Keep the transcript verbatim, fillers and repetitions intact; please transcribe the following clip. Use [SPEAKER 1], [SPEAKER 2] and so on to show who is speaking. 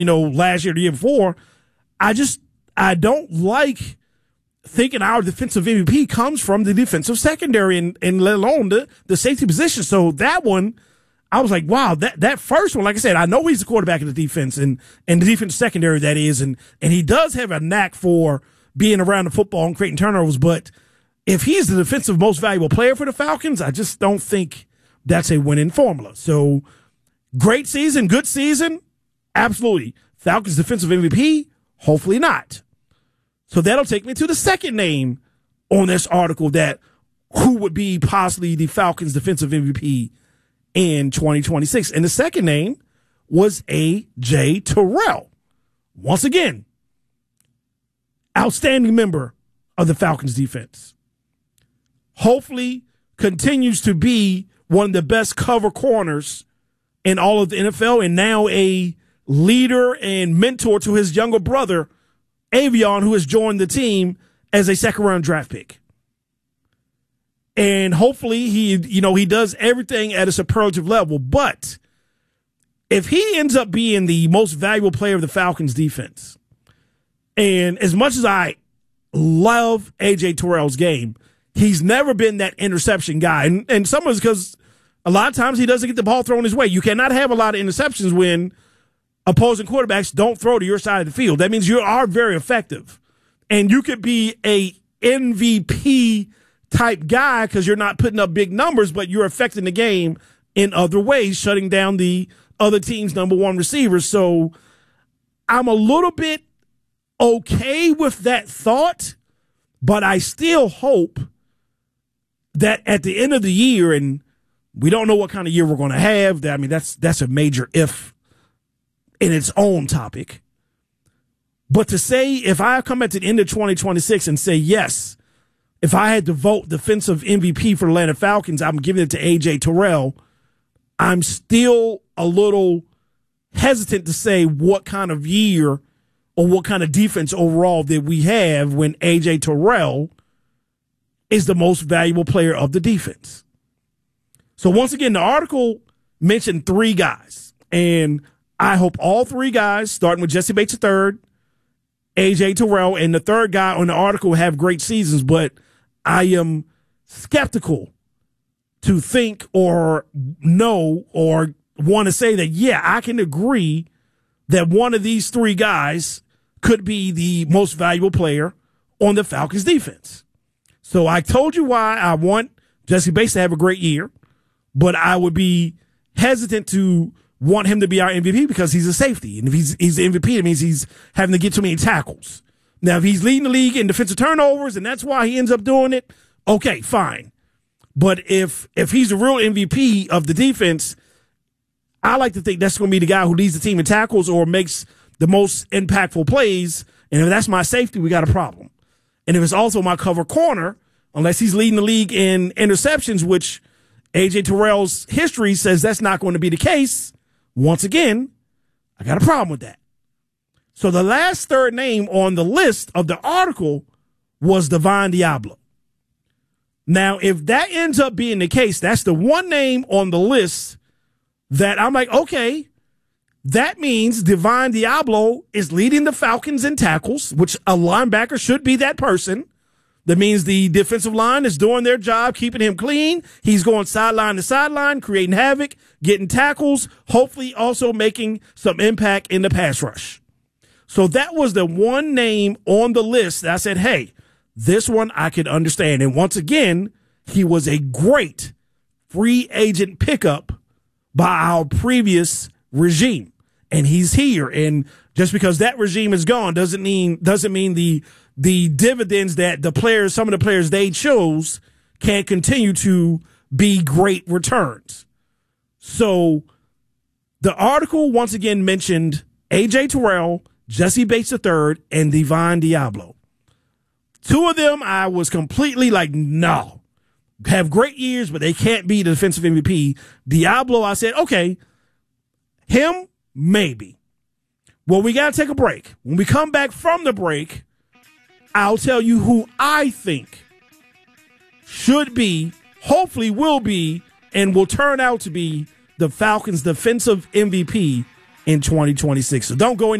[SPEAKER 1] you know, last year, the year before. I just, I don't like thinking our defensive M V P comes from the defensive secondary and, and let alone the, the safety position. So that one, I was like, wow, that, that first one, like I said, I know he's the quarterback of the defense and, and the defensive secondary, that is, and, and he does have a knack for being around the football and creating turnovers. But if he's the defensive most valuable player for the Falcons, I just don't think that's a winning formula. So great season, good season, absolutely. Falcons defensive M V P, hopefully not. So that'll take me to the second name on this article that who would be possibly the Falcons defensive M V P in twenty twenty-six. And the second name was A J Terrell. Once again, outstanding member of the Falcons defense. Hopefully continues to be one of the best cover corners in all of the N F L, and now a leader and mentor to his younger brother, Avion, who has joined the team as a second-round draft pick. And hopefully he, you know, he does everything at a superlative level. But if he ends up being the most valuable player of the Falcons defense, and as much as I love A J Terrell's game, he's never been that interception guy. And, and some of it's because a lot of times he doesn't get the ball thrown his way. You cannot have a lot of interceptions when opposing quarterbacks don't throw to your side of the field. That means you are very effective. And you could be a M V P type guy because you're not putting up big numbers, but you're affecting the game in other ways, shutting down the other team's number one receivers. So I'm a little bit okay with that thought, but I still hope that at the end of the year, and we don't know what kind of year we're going to have. I mean, that's that's a major if in its own topic. But to say, if I come at the end of twenty twenty-six and say, yes, if I had to vote defensive M V P for the Atlanta Falcons, I'm giving it to A J Terrell, I'm still a little hesitant to say what kind of year or what kind of defense overall that we have when A J Terrell is the most valuable player of the defense. So once again, the article mentioned three guys, and I hope all three guys, starting with Jesse Bates the third, A J Terrell, and the third guy on the article have great seasons, but I am skeptical to think or know or want to say that, yeah, I can agree that one of these three guys could be the most valuable player on the Falcons defense. So I told you why I want Jesse Bates to have a great year, but I would be hesitant to want him to be our M V P because he's a safety. And if he's, he's the M V P, it means he's having to get too many tackles. Now, if he's leading the league in defensive turnovers and that's why he ends up doing it, okay, fine. But if if he's the real M V P of the defense, I like to think that's going to be the guy who leads the team in tackles or makes the most impactful plays. And if that's my safety, we got a problem. And if it's also my cover corner, unless he's leading the league in interceptions, which A J Terrell's history says that's not going to be the case, once again, I got a problem with that. So the last third name on the list of the article was Divine Deablo. Now, if that ends up being the case, that's the one name on the list that I'm like, okay, that means Divine Deablo is leading the Falcons in tackles, which a linebacker should be that person. That means the defensive line is doing their job, keeping him clean. He's going sideline to sideline, creating havoc, getting tackles, hopefully also making some impact in the pass rush. So that was the one name on the list that I said, hey, this one I could understand. And once again, he was a great free agent pickup by our previous regime. And he's here. And just because that regime is gone doesn't mean doesn't mean the the dividends that the players, some of the players they chose, can't continue to be great returns. So the article once again mentioned A J Terrell, Jesse Bates the third, and Divine Deablo. Two of them I was completely like, no. Have great years, but they can't be the defensive M V P. Deablo, I said, okay, him, maybe. Well, we got to take a break. When we come back from the break, I'll tell you who I think should be, hopefully will be, and will turn out to be the Falcons' defensive M V P in twenty twenty-six. So don't go